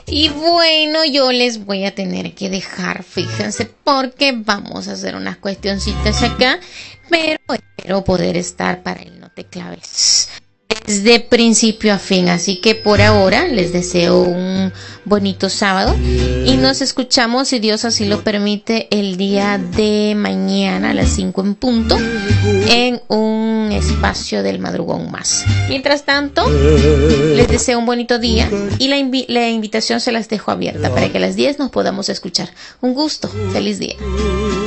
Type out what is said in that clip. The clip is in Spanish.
Y bueno, yo les voy a tener que dejar, fíjense, porque vamos a hacer unas cuestioncitas acá, pero espero poder estar para el No Te Claves desde principio a fin. Así que por ahora les deseo un bonito sábado y nos escuchamos, si Dios así lo permite, el día de mañana a las 5 en punto en un espacio del madrugón más. Mientras tanto, les deseo un bonito día y la invitación se las dejo abierta para que a las 10 nos podamos escuchar. Un gusto, feliz día.